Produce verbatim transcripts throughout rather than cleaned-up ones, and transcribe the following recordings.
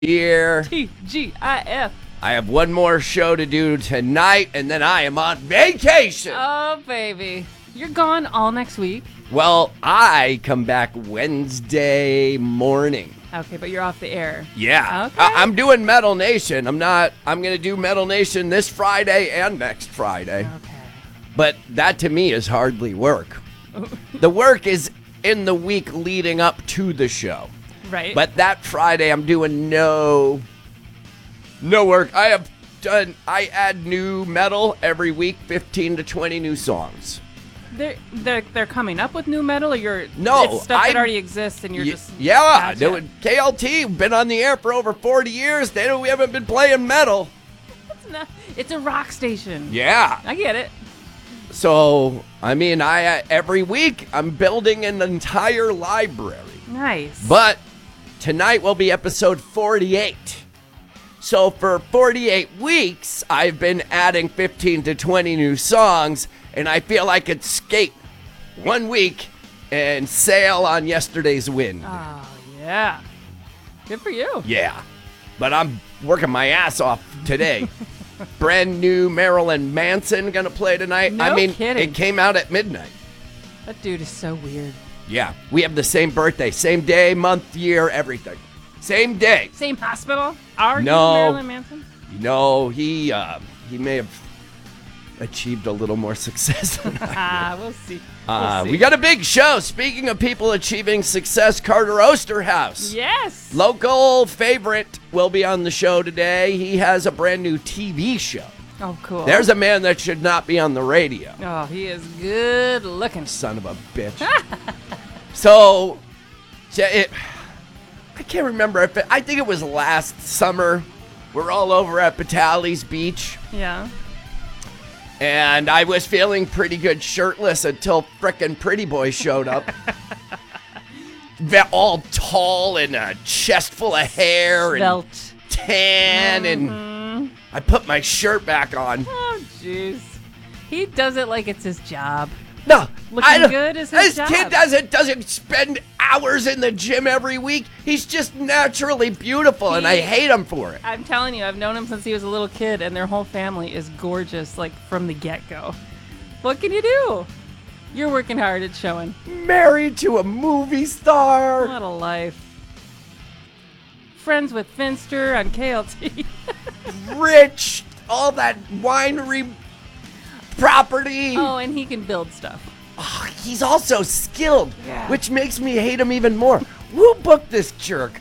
Here. T G I F. I have one more show to do tonight, and then I am on vacation. Oh, baby. You're gone all next week. Well, I come back Wednesday morning. Okay, but you're off the air. Yeah. Okay. I- I'm doing Metal Nation. I'm not, I'm going to do Metal Nation this Friday and next Friday. Okay. But that to me is hardly work. The work is in the week leading up to the show. Right. But that Friday, I'm doing no, no work. I have done, I add new metal every week, fifteen to twenty new songs. They're, they're, they're coming up with new metal, or you're No, it's stuff that I- already exists and you're Y- just... yeah, Gotcha. doing K L T, been on the air for over forty years. They don't, we haven't been playing metal. It's, not, it's a rock station. Yeah. I get it. So, I mean, I uh, every week I'm building an entire library. Nice. But tonight will be episode forty-eight. So for forty-eight weeks, I've been adding fifteen to twenty new songs, and I feel I could skate one week and sail on yesterday's wind. Oh, yeah. Good for you. Yeah. But I'm working my ass off today. Brand new Marilyn Manson gonna play tonight. No I mean, kidding. it came out at midnight. That dude is so weird. Yeah, we have the same birthday, same day, month, year, everything. Same day. Same hospital? Are No. you Marilyn Manson? No, he uh, he may have achieved a little more success than I. Ah, we'll see. We'll Uh, see. we got a big show. Speaking of people achieving success, Carter Osterhouse. Yes. Local favorite will be on the show today. He has a brand new T V show. Oh, cool. There's a man that should not be on the radio. Oh, he is good looking. Son of a bitch. So, ja- it, I can't remember if it, I think it was last summer. We're all over at Batali's Beach, Yeah. and I was feeling pretty good shirtless until frickin' Pretty Boy showed up. Ve- all tall and a chest full of hair and Svelte. tan, and I put my shirt back on. Oh, jeez. He does it like it's his job. No, Looking I don't- good is his This kid job. doesn't doesn't spend hours in the gym every week. He's just naturally beautiful, and I He- hate him for it. I'm telling you, I've known him since he was a little kid, and their whole family is gorgeous, like from the get-go. What can you do? You're working hard. It's showing. Married to a movie star. What a life. Friends with Finster on K L T. Rich, all that winery property. Oh, and he can build stuff. Oh, he's also skilled, Yeah. which makes me hate him even more. Who booked this jerk?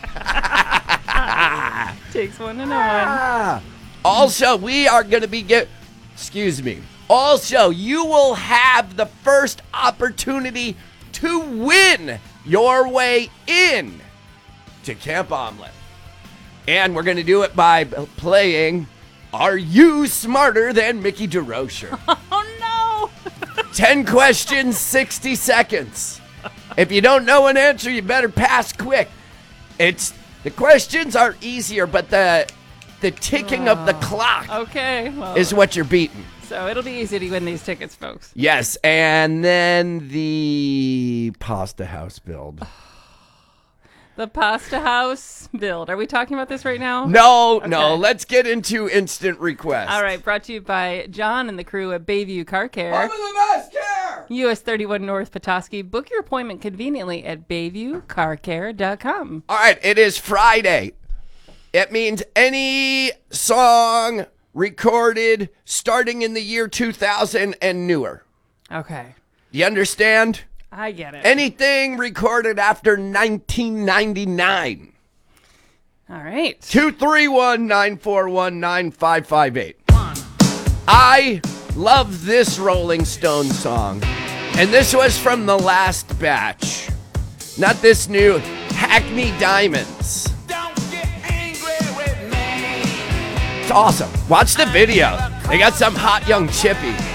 Takes one to know one. Ah. Also, we are going to be get. Excuse me. Also, you will have the first opportunity to win your way in to Camp Omelet, and we're going to do it by playing "Are You Smarter Than Mickey DeRocher?" Oh, no. ten questions, sixty seconds. If you don't know an answer, you better pass quick. It's the questions are easier, but the the ticking of the clock Okay. Well, is what you're beating. so it'll be easy to win these tickets, folks. Yes, and then the pasta house build. The Pasta House build. Are we talking about this right now? No, no, Okay. let's get into instant request. All right. Brought to you by John and the crew at Bayview Car Care. the best care. U S thirty-one North Petoskey. Book your appointment conveniently at bayview car care dot com. All right, it is Friday. It means any song recorded starting in the year two thousand and newer. Okay. You understand? I get it. Anything recorded after nineteen ninety-nine. All right. two three one, nine four one, nine five five eight. I love this Rolling Stone song. And this was from the last batch. Not this new Hackney Diamonds. Don't get angry with me. It's awesome. Watch the video. They got some hot young chippy.